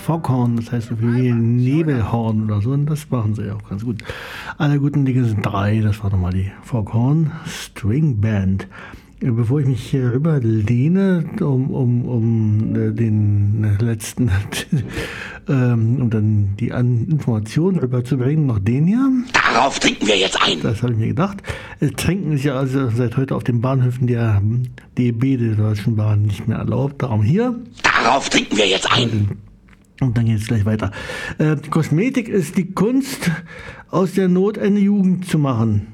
Foghorn, das heißt so viel wie Nebelhorn oder so, und das machen sie auch ganz gut. Alle guten Dinge sind drei, das war nochmal die Foghorn String Band. Bevor ich mich hier rüberlehne, um den letzten, um dann die Informationen rüberzubringen, noch den hier. Darauf trinken wir jetzt ein. Das habe ich mir gedacht. Trinken ist ja also seit heute auf den Bahnhöfen der DB, der Deutschen Bahn, nicht mehr erlaubt. Darum hier. Darauf trinken wir jetzt ein. Und dann geht es gleich weiter. Kosmetik ist die Kunst, aus der Not eine Jugend zu machen.